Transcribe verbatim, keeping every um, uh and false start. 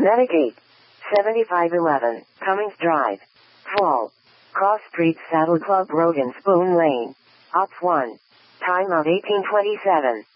Medigate. seventy-five eleven, Cummings Drive. Fall. Cross Street, Saddle Club Road in Spoon Lane. Op one. Time of eighteen twenty-seven.